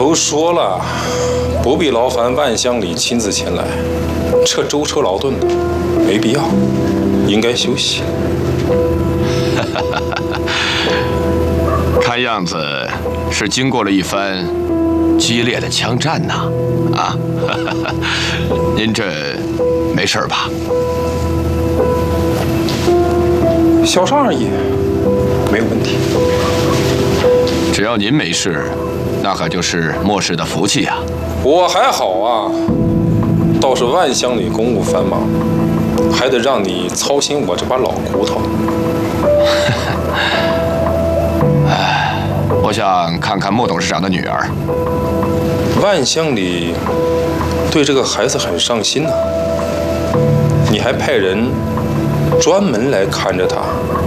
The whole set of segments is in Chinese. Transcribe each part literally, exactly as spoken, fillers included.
都说了，不必劳烦万乡里亲自前来，这舟车劳顿的，没必要，应该休息。 看样子是经过了一番激烈的枪战呐，啊，您这没事吧？ 小伤而已，没有问题。 只要您没事，那可就是末世的福气呀。 我还好啊，倒是万乡里公务繁忙，还得让你操心我这把老骨头。 哎，我想看看莫董事长的女儿。 万乡里对这个孩子很上心呐、啊，你还派人专门来看着他。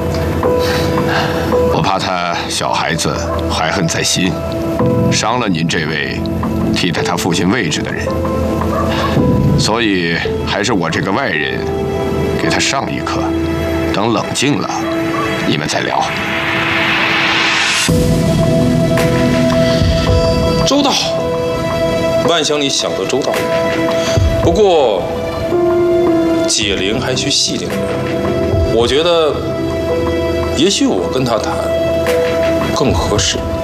我怕他小孩子怀恨在心，伤了您这位替代他父亲位置的人，所以还是我这个外人给他上一课，等冷静了，你们再聊。 周到，万乡里想得周到。不过解铃还需系铃人，我觉得也许我跟他谈更合适。